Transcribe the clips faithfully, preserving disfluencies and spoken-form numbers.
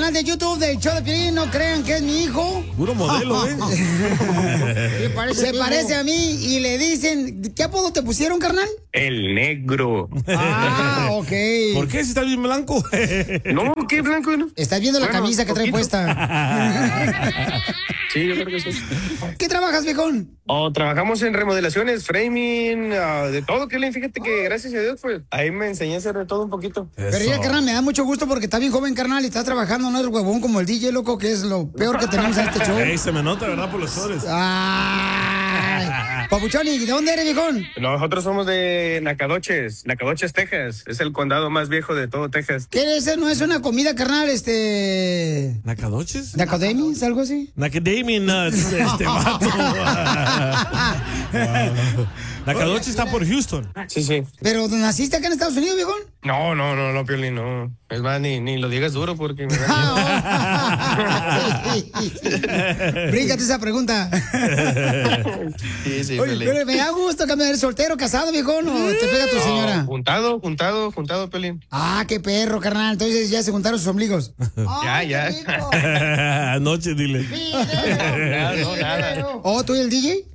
canal de YouTube del show de Piolín. No crean que es mi hijo. Puro modelo, ¿eh? Se parece a mí y le dicen... ¿Qué apodo te pusieron, carnal? El negro. Ah, ok. ¿Por qué si estás bien blanco? No, ¿qué blanco? No? Estás viendo la Bueno, camisa que trae poquito. puesta. Sí, yo creo que sí. ¿Qué trabajas, viejón? Oh, trabajamos en remodelaciones, framing, uh, de todo, Piolín. Fíjate que gracias a Dios, pues, ahí me enseñé a hacer de todo un poquito. Pero ya, carnal, me da mucho gusto porque está bien joven, carnal, y está trabajando, no es huevón como el D J, loco, que es lo peor que tenemos en este show. Ey, se me nota, ¿verdad? Por los flores. Ay, Papuchón, ¿y de dónde eres, viejón? Nosotros somos de Nacogdoches, Nacogdoches, Texas. Es el condado más viejo de todo Texas. ¿Qué es? ¿No es una comida, carnal, este... ¿Nacadoches? ¿Nacodemis? ¿Algo así? Nacademia Nuts, este vato. Nacadoche está por Houston. Sí, sí. ¿Pero naciste acá en Estados Unidos, viejón? No, no, no, no, Piolín, no. Es más, ni, ni lo digas duro porque me Bríncate esa pregunta. Sí, sí, Oye, Piolín. pero me da gusto cambiar, soltero, casado, viejón, o te pega tu No, señora. juntado, juntado, juntado, Piolín. Ah, qué perro, carnal. Entonces ya se juntaron sus ombligos. Ya, ya. Anoche, dile. Nada, no, nada. ¿Oh, tú y el D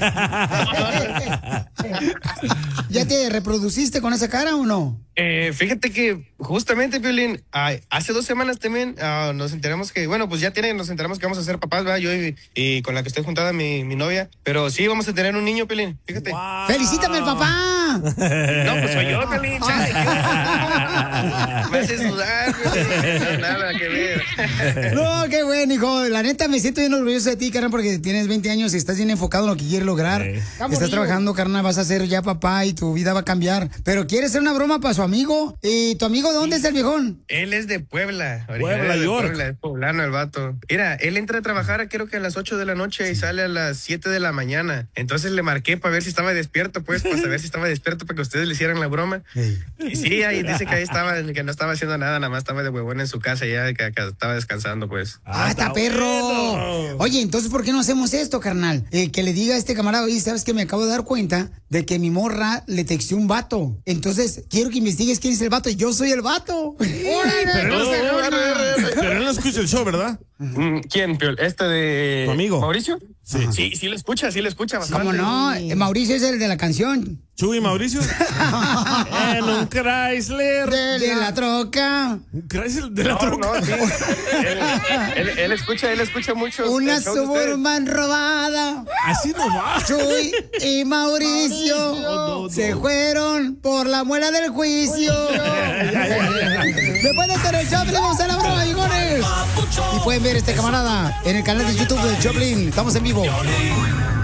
J? ¿Ya te reproduciste con esa cara o no? Eh, fíjate que justamente, Piolín, ah, hace dos semanas también ah, nos enteramos que, bueno, pues ya tienen, nos enteramos que vamos a ser papás, ¿verdad? Yo y, y con la que estoy juntada, mi, mi novia. Pero sí, vamos a tener un niño, Piolín, fíjate. Wow. ¡Felicítame al papá! No, pues soy yo, Piolín, chale. Me haces dudar, Piolín. No, nada que ver. No, qué bueno, hijo. La neta, me siento bien orgulloso de ti, carnal, porque tienes veinte años y estás bien enfocado en lo que quieres lograr. Sí. Estás trabajando, carnal, vas a ser ya papá y tu vida va a cambiar. Pero quieres hacer una broma para su amigo. ¿Y tu amigo de dónde es el viejón? Él es de Puebla. Puebla, originario de York. Puebla, es poblano el vato. Mira, él entra a trabajar creo que a las ocho de la noche y sale a las siete de la mañana. Entonces le marqué para ver si estaba despierto, pues, para saber si estaba despierto para que ustedes le hicieran la broma. Y sí, ahí dice que ahí estaba, que no estaba haciendo nada, nada más estaba de huevón en su casa ya, que, que estaba descansando, pues. ¡Ah, está perro! bueno. Oye, entonces, ¿por qué no hacemos esto, carnal? Eh, que le diga a este camarada, oye, ¿sabes que me acabo de dar cuenta de que mi morra le texteó un vato? Entonces, quiero que investigues quién es el vato y yo soy el vato. Pero no, pero él no escucha el show, ¿verdad? Mm, ¿Quién, Piol? ¿Este de ¿Tu amigo? Mauricio? Sí. Sí, sí lo escucha, sí lo escucha bastante. ¿Cómo no? Eh, Mauricio es el de la canción. ¿Chuy y Mauricio? En un Chrysler. De la troca. ¿Un Chrysler de la No, troca? no, sí. él, él, él escucha, él escucha mucho. Una el show de ustedes. Suburban robada. Así no va. Chuy y Mauricio, no, no. se fueron por la muela del juicio. Después de hacer el Choplin, vamos a la broma, bigones. Y pueden ver este camarada en el canal de YouTube de Choplin. Estamos en vivo.